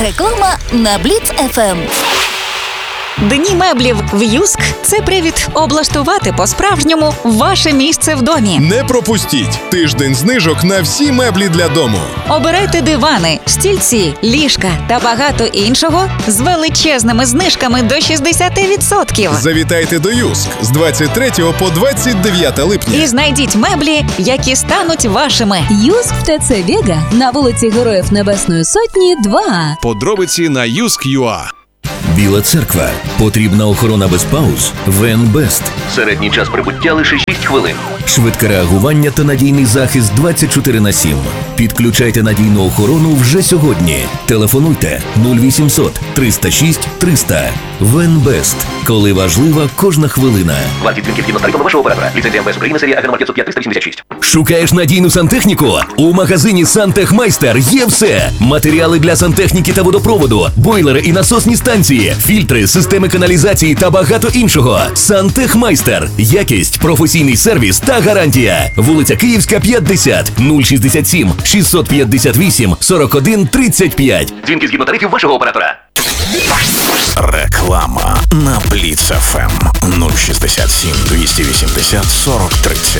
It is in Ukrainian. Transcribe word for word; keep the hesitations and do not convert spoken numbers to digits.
Реклама на Бліц еф ем. Дні меблів в Юск – це привід облаштувати по-справжньому ваше місце в домі. Не пропустіть тиждень знижок на всі меблі для дому. Обирайте дивани, стільці, ліжка та багато іншого з величезними знижками до шістдесят відсотків. Завітайте до Юск з двадцять третього по двадцять дев'яте липня. І знайдіть меблі, які стануть вашими. Юск в ТЦ Вега на вулиці Героїв Небесної Сотні, два. Подробиці на юск крапка ю а. Біла церква. Потрібна охорона без пауз? Венбест. Середній час прибуття лише шість хвилин. Швидке реагування та надійний захист двадцять чотири на сім. Підключайте надійну охорону вже сьогодні. Телефонуйте нуль вісімсот триста шість триста. Венбест. Коли важлива кожна хвилина. Вартість дзвінків згідно з тарифами вашого оператора. Ліцензія ем ве ес України, серія Агеномар п'ятсот п'ять триста вісімдесят шість. Шукаєш надійну сантехніку? У магазині «Сантехмайстер» є все. Матеріали для сантехніки та водопроводу, бойлери і насосні станції, фільтри, системи каналізації та багато іншого. «Сантехмайстер». Якість, професійний сервіс та гарантія. Вулиця Київська, п'ятдесят, нуль шістдесят сім шістсот п'ятдесят вісім сорок один тридцять п'ять. Дзвінки згідно тарифів вашого оператора. Реклама на Бліц еф ем нуль шістдесят сім двісті вісімдесят сорок тридцять.